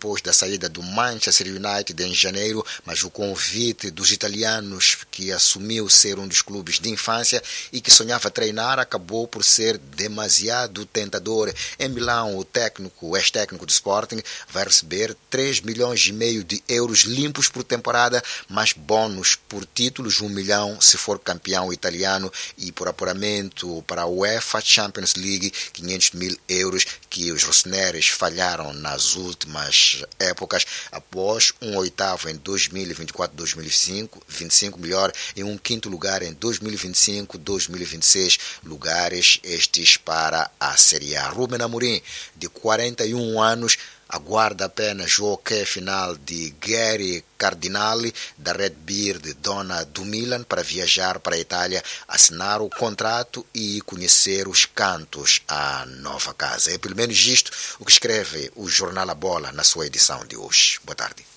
depois da saída do Manchester United em janeiro, mas o convite dos italianos, que assumiu ser um dos clubes de infância e que sonhava treinar, acabou por ser demasiado tentador. Em Milão, o ex-técnico do Sporting vai receber 3,5 milhões de euros limpos por temporada, mais bónus por títulos, 1 milhão se for campeão italiano, e por apuramento para a UEFA Champions League, 500 mil euros, que os rossoneri falharam nas últimas épocas, após um oitavo em 2024-2025, 25 melhor, e um quinto lugar em 2025-2026, lugares estes para a Série A. Ruben Amorim, de 41 anos, aguarda apenas o ok final de Gary Cardinali, da Red Bird, dona do Milan, para viajar para a Itália, assinar o contrato e conhecer os cantos à nova casa. É pelo menos isto o que escreve o jornal A Bola na sua edição de hoje. Boa tarde.